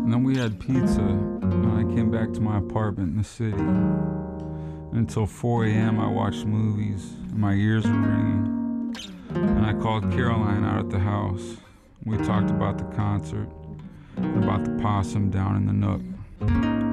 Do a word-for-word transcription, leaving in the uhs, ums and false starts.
And then we had pizza, and I came back to my apartment in the city. And until four a.m. I watched movies, and my ears were ringing. And I called Caroline out at the house. We talked about the concert and about the possum down in the nook.